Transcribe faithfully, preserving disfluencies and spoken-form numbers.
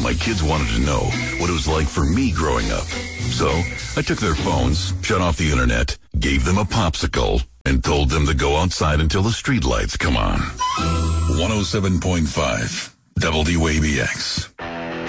My kids wanted to know what it was like for me growing up. So I took their phones, shut off the internet, gave them a popsicle, and told them to go outside until the streetlights come on. one oh seven point five W A B X.